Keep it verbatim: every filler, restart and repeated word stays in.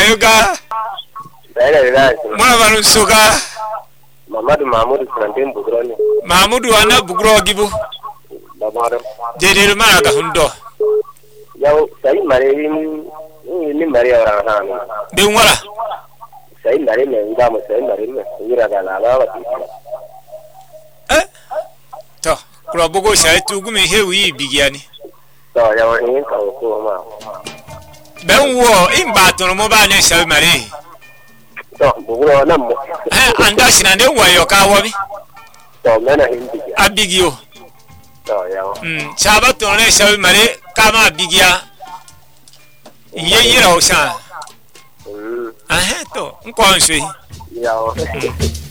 yoga. Baile la. Mwana banu soga. Mamadu Mahmud Santin Bugroni. Mahmudu ana bugro gibu. Babaro. Dede mara ga hundo. Yau sai mare ni ni mare ora hanu. De wala. Sai mare me nda mo sai mare me ira ga la la. Eh? To, kro bogo sai tu gumi hewi bigiani. To ya wa ni ka ko ma. Ben wo in ba to mo ba ne sai mare. To bugro na mo. Eh anda sinande wo yo ka wo bi. To mena hindi. Abigio. To ya. Mm, chaba to ne sai mare kama bigia. Ye yira o sa. Mm. Ah to, nko answe. Ya.